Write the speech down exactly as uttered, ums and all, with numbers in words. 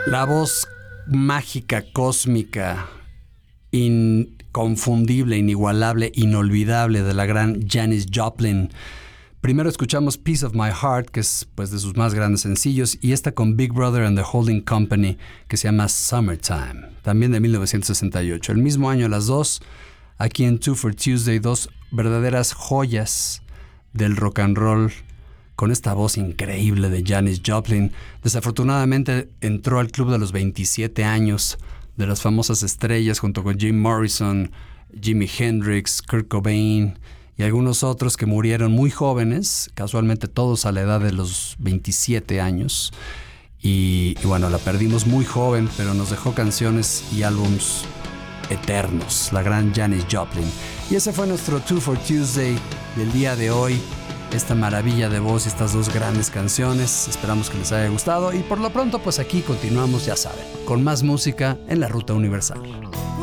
La voz mágica, cósmica, inconfundible, inigualable, inolvidable de la gran Janis Joplin. Primero escuchamos Piece of My Heart, que es pues de sus más grandes sencillos, y esta con Big Brother and the Holding Company, que se llama Summertime, también de mil novecientos sesenta y ocho. El mismo año las dos, aquí en Two for Tuesday, dos verdaderas joyas del rock and roll, con esta voz increíble de Janis Joplin. Desafortunadamente entró al club de los veintisiete años de las famosas estrellas junto con Jim Morrison, Jimi Hendrix, Kurt Cobain y algunos otros que murieron muy jóvenes, casualmente todos a la edad de los veintisiete años. Y, y bueno, la perdimos muy joven, pero nos dejó canciones y álbums eternos, la gran Janis Joplin. Y ese fue nuestro Two for Tuesday del día de hoy. Esta maravilla de voz y estas dos grandes canciones. Esperamos que les haya gustado y por lo pronto pues aquí continuamos, ya saben, con más música en la Ruta Universal.